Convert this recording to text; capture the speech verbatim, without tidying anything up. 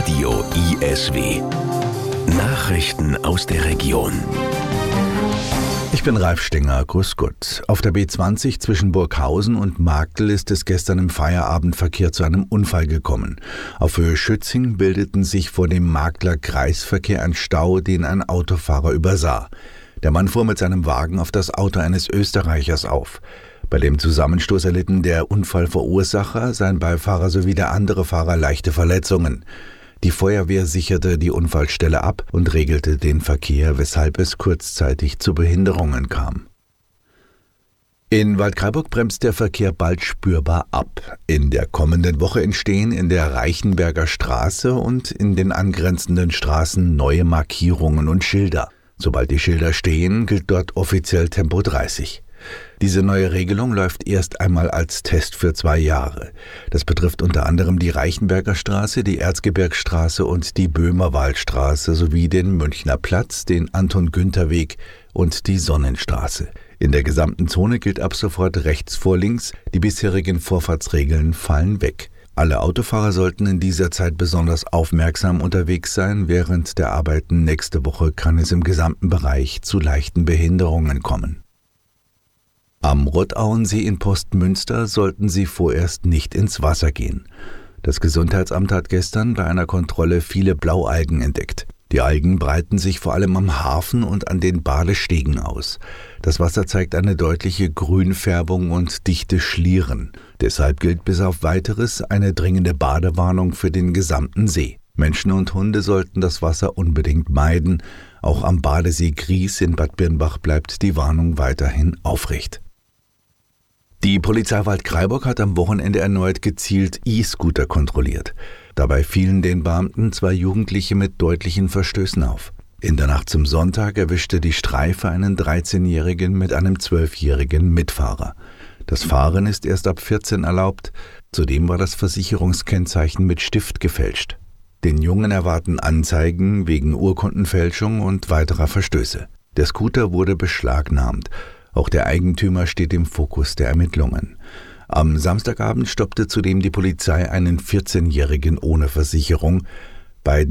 Radio I S W. Nachrichten aus der Region. Ich bin Ralf Stinger, grüß Gott. Auf der B zwanzig zwischen Burghausen und Marktl ist es gestern im Feierabendverkehr zu einem Unfall gekommen. Auf Höhe Schützing bildeten sich vor dem Marktler Kreisverkehr ein Stau, den ein Autofahrer übersah. Der Mann fuhr mit seinem Wagen auf das Auto eines Österreichers auf. Bei dem Zusammenstoß erlitten der Unfallverursacher, sein Beifahrer sowie der andere Fahrer leichte Verletzungen. Die Feuerwehr sicherte die Unfallstelle ab und regelte den Verkehr, weshalb es kurzzeitig zu Behinderungen kam. In Waldkraiburg bremst der Verkehr bald spürbar ab. In der kommenden Woche entstehen in der Reichenberger Straße und in den angrenzenden Straßen neue Markierungen und Schilder. Sobald die Schilder stehen, gilt dort offiziell Tempo dreißig. Diese neue Regelung läuft erst einmal als Test für zwei Jahre. Das betrifft unter anderem die Reichenberger Straße, die Erzgebirgsstraße und die Böhmerwaldstraße sowie den Münchner Platz, den Anton-Günther-Weg und die Sonnenstraße. In der gesamten Zone gilt ab sofort rechts vor links, die bisherigen Vorfahrtsregeln fallen weg. Alle Autofahrer sollten in dieser Zeit besonders aufmerksam unterwegs sein. Während der Arbeiten nächste Woche kann es im gesamten Bereich zu leichten Behinderungen kommen. Am Rottauensee in Postmünster sollten Sie vorerst nicht ins Wasser gehen. Das Gesundheitsamt hat gestern bei einer Kontrolle viele Blaualgen entdeckt. Die Algen breiten sich vor allem am Hafen und an den Badestegen aus. Das Wasser zeigt eine deutliche Grünfärbung und dichte Schlieren. Deshalb gilt bis auf Weiteres eine dringende Badewarnung für den gesamten See. Menschen und Hunde sollten das Wasser unbedingt meiden. Auch am Badesee Gries in Bad Birnbach bleibt die Warnung weiterhin aufrecht. Die Polizei Waldkraiburg hat am Wochenende erneut gezielt E-Scooter kontrolliert. Dabei fielen den Beamten zwei Jugendliche mit deutlichen Verstößen auf. In der Nacht zum Sonntag erwischte die Streife einen dreizehnjährigen mit einem zwölfjährigen Mitfahrer. Das Fahren ist erst ab vierzehn erlaubt. Zudem war das Versicherungskennzeichen mit Stift gefälscht. Den Jungen erwarten Anzeigen wegen Urkundenfälschung und weiterer Verstöße. Der Scooter wurde beschlagnahmt. Auch der Eigentümer steht im Fokus der Ermittlungen. Am Samstagabend stoppte zudem die Polizei einen vierzehnjährigen ohne Versicherung.